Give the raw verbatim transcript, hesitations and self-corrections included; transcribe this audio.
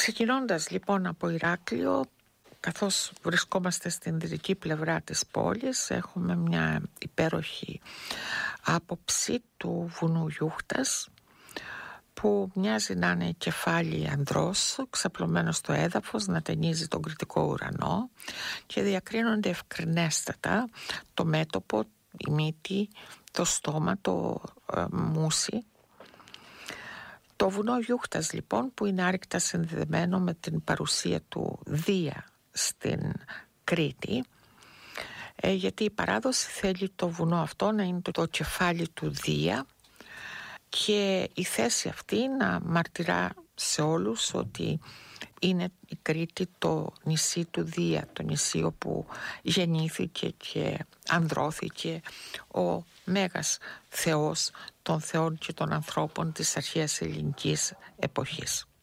Ξεκινώντας λοιπόν από Ηράκλειο, καθώς βρισκόμαστε στην δυτική πλευρά της πόλης, έχουμε μια υπέροχη άποψη του βουνού Γιούχτας, που μοιάζει να είναι κεφάλι ανδρός ξαπλωμένο στο έδαφος, να ταινίζει τον κρητικό ουρανό, και διακρίνονται ευκρινέστατα το μέτωπο, η μύτη, το στόμα, το ε, μουσι. Το βουνό Γιούχτας λοιπόν, που είναι άρρηκτα συνδεδεμένο με την παρουσία του Δία στην Κρήτη, ε, γιατί η παράδοση θέλει το βουνό αυτό να είναι το, το κεφάλι του Δία, και η θέση αυτή να μαρτυρά σε όλους ότι είναι η Κρήτη το νησί του Δία, το νησί όπου γεννήθηκε και ανδρώθηκε ο μέγας θεός των θεών και των ανθρώπων της αρχαίας ελληνικής εποχής.